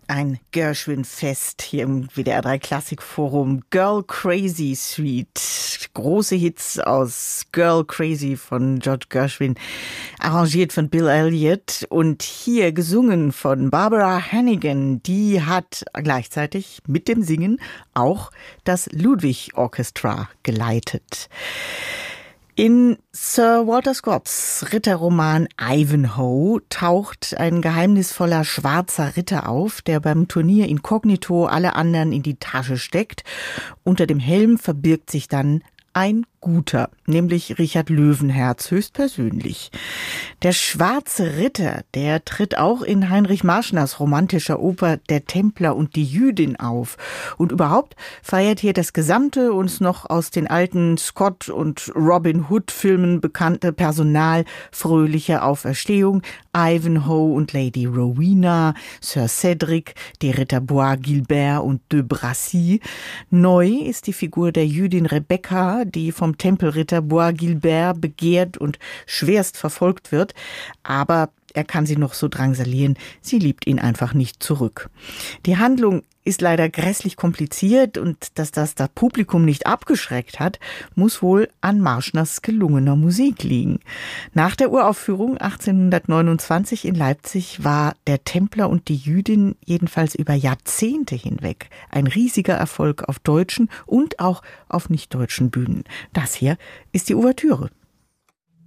Ein Gershwin-Fest hier im WDR 3 Klassikforum. Girl Crazy Suite. Große Hits aus Girl Crazy von George Gershwin, arrangiert von Bill Elliott und hier gesungen von Barbara Hannigan. Die hat gleichzeitig mit dem Singen auch das Ludwig Orchestra geleitet. In Sir Walter Scotts Ritterroman Ivanhoe taucht ein geheimnisvoller schwarzer Ritter auf, der beim Turnier inkognito alle anderen in die Tasche steckt. Unter dem Helm verbirgt sich dann ein Guter, nämlich Richard Löwenherz höchstpersönlich. Der schwarze Ritter, der tritt auch in Heinrich Marschners romantischer Oper Der Templer und die Jüdin auf. Und überhaupt feiert hier das gesamte uns noch aus den alten Scott- und Robin Hood-Filmen bekannte Personal fröhliche Auferstehung. Ivanhoe und Lady Rowena, Sir Cedric, die Ritter Bois Guilbert und de Bracy. Neu ist die Figur der Jüdin Rebecca, die vom Tempelritter Bois Guilbert begehrt und schwerst verfolgt wird, aber er kann sie noch so drangsalieren, sie liebt ihn einfach nicht zurück. Die Handlung ist leider grässlich kompliziert und dass das Publikum nicht abgeschreckt hat, muss wohl an Marschners gelungener Musik liegen. Nach der Uraufführung 1829 in Leipzig war Der Templer und die Jüdin jedenfalls über Jahrzehnte hinweg ein riesiger Erfolg auf deutschen und auch auf nicht-deutschen Bühnen. Das hier ist die Ouvertüre.